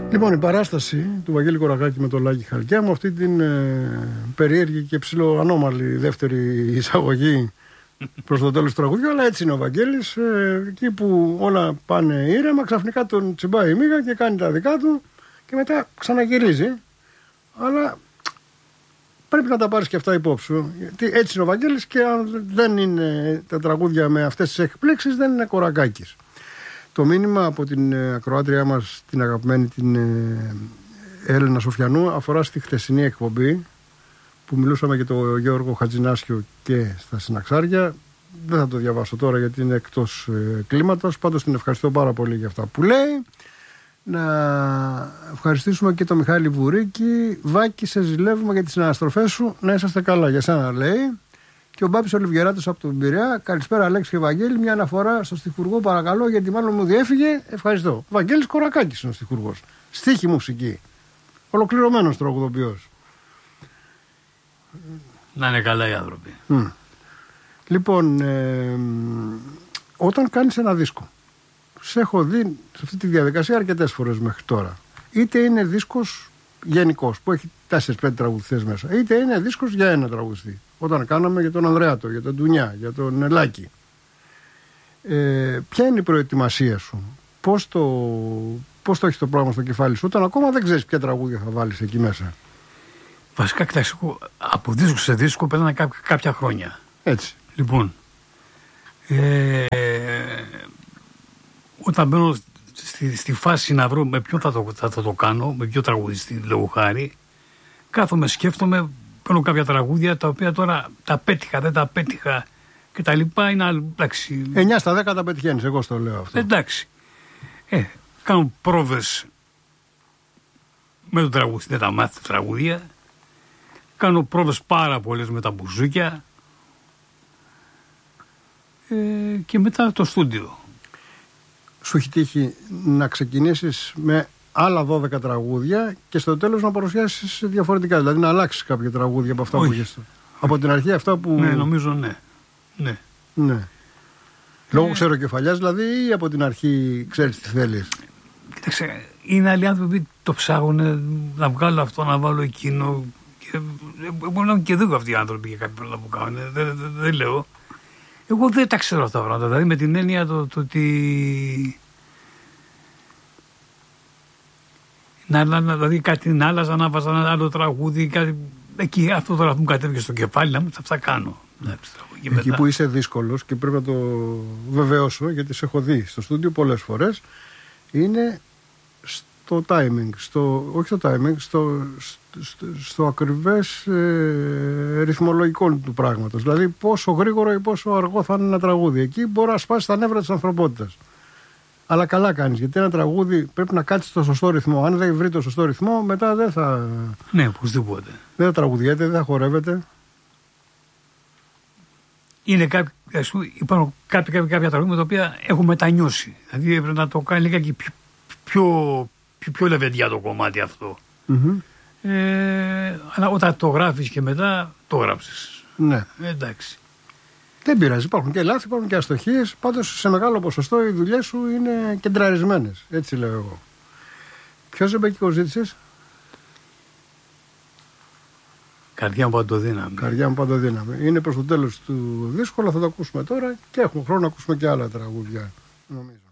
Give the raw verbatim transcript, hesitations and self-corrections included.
Λοιπόν, η παράσταση του Βαγγέλη Κορακάκη με το Λάκη Χαλκιά μου, αυτή την ε, περίεργη και ψιλοανόμαλη δεύτερη εισαγωγή προς το τέλος του τραγουδιού, αλλά έτσι είναι ο Βαγγέλης. Ε, εκεί που όλα πάνε ήρεμα, ξαφνικά τον τσιμπάει η μύγα και κάνει τα δικά του και μετά ξαναγυρίζει. Αλλά πρέπει να τα πάρεις και αυτά υπόψη σου. Γιατί έτσι είναι ο Βαγγέλης και αν δεν είναι τα τραγούδια με αυτές τις εκπλήξεις, δεν είναι Κορακάκης. Το μήνυμα από την ακροάτριά μας, την αγαπημένη την Έλενα Σοφιανού, αφορά στη χθεσινή εκπομπή που μιλούσαμε για τον Γιώργο Χατζηνάσιο και στα Συναξάρια. Δεν θα το διαβάσω τώρα γιατί είναι εκτός ε, κλίματος. Πάντως την ευχαριστώ πάρα πολύ για αυτά που λέει. Να ευχαριστήσουμε και τον Μιχάλη Βουρίκη. Βάκη, σε ζηλεύουμε για τις συναναστροφές σου. Να είσαστε καλά, για σένα λέει. Και ο Μπάπης Ολιβιεράτος από τον Πειραιά. Καλησπέρα, Αλέξη και Βαγγέλη. Μια αναφορά στο στιχουργό, παρακαλώ, γιατί μάλλον μου διέφυγε. Ευχαριστώ. Βαγγέλης Κορακάκης είναι ο στιχουργός. Στίχη μουσική. Ολοκληρωμένος τραγουδοποιός. Να είναι καλά οι άνθρωποι. Mm. Λοιπόν, ε, όταν κάνεις ένα δίσκο, σε έχω δει σε αυτή τη διαδικασία αρκετές φορές μέχρι τώρα. Είτε είναι δίσκος γενικός που έχει τέσσερις πέντε τραγουδιστές μέσα, είτε είναι δίσκος για ένα τραγουδιστή. Όταν κάναμε για τον Ανδρέατο, για τον Ντουνιά, για τον Ελάκη. Ε, ποια είναι η προετοιμασία σου, πώς το, πώς το έχεις το πράγμα στο κεφάλι σου, όταν ακόμα δεν ξέρεις ποια τραγούδια θα βάλεις εκεί μέσα. Βασικά, κοιτάξτε, από δίσκο σε δίσκο πέρανε κάποια, κάποια χρόνια. Έτσι. Λοιπόν, ε, όταν μπαίνω στη, στη φάση να βρω με ποιον θα το, θα, θα το κάνω, με ποιο τραγουδιστή, λόγω χάρη, κάθομαι, σκέφτομαι, παίρνω κάποια τραγούδια τα οποία τώρα τα πέτυχα, δεν τα πέτυχα και τα λοιπά. Είναι εντάξει. εννιά στα δέκα τα πετυχαίνεις, εγώ στο λέω αυτό. Εντάξει. Ε, κάνω πρόβες με τον τραγουδιστή, δεν τα μάθει τα τραγούδια. Κάνω πρόβες πάρα πολλές με τα μπουζούκια ε, και μετά το στούντιο. Σου έχει τύχει να ξεκινήσεις με άλλα δώδεκα τραγούδια και στο τέλος να παρουσιάσεις διαφορετικά, δηλαδή να αλλάξεις κάποια τραγούδια από αυτά. Όχι. Που είχες από την αρχή αυτά που... Ναι, νομίζω ναι. Ναι. ναι. Λόγω ε... ξεροκεφαλιάς δηλαδή ή από την αρχή ξέρεις τι θέλεις? Κοίταξε, είναι άλλοι άνθρωποι που το ψάχνουν να βγάλω αυτό, να βάλω εκείνο. Μπορεί να είναι και δύο αυτοί οι άνθρωποι για κάποια πράγματα που κάνουν. Δεν, δεν, δεν λέω. Εγώ δεν τα ξέρω αυτά τα πράγματα. Δηλαδή με την έννοια το, το ότι. Να, να, δηλαδή κάτι να άλλαζα, να βάζα ένα άλλο τραγούδι. Κάτι... Εκεί αυτό τώρα που μου κατέβηκε στο κεφάλι, να μου αυτά κάνω. Εκεί μετά... που είσαι δύσκολος και πρέπει να το βεβαιώσω, γιατί σε έχω δει στο στούντιο πολλές φορές, είναι στο timing, στο, όχι στο timing, στο, στο, στο ακριβές ε, ρυθμολογικό του πράγματος. Δηλαδή πόσο γρήγορο ή πόσο αργό θα είναι ένα τραγούδι. Εκεί μπορεί να σπάσει τα νεύρα της ανθρωπότητας. Αλλά καλά κάνεις, γιατί ένα τραγούδι πρέπει να κάτσει στο σωστό ρυθμό. Αν δεν βρει το σωστό ρυθμό, μετά δεν θα... Ναι, οπωσδήποτε. Δεν θα τραγουδιέται, δεν θα χορεύεται. Είναι κάποιοι, ας πούμε, υπάρχουν κάποια, κάποια, κάποια τραγούδια τα οποία έχουν μετανιώσει. Δηλαδή πρέπει να το κάνει λίγα και πιο, πιο, πιο, πιο λεβεντιά το κομμάτι αυτό. Mm-hmm. Ε, αλλά όταν το γράφεις και μετά το γράψεις. Ναι. Ε, εντάξει. Δεν πειράζει. Υπάρχουν και λάθη, υπάρχουν και αστοχίες. Πάντως σε μεγάλο ποσοστό οι δουλειές σου είναι κεντραρισμένες. Έτσι λέω εγώ. Ποιος ζεμπέκικο ζήτησες? Καρδιά μου παντοδύναμη. Καρδιά μου παντοδύναμη. Είναι προς το τέλος του δύσκολο, θα το ακούσουμε τώρα και έχουμε χρόνο να ακούσουμε και άλλα τραγούδια, νομίζω.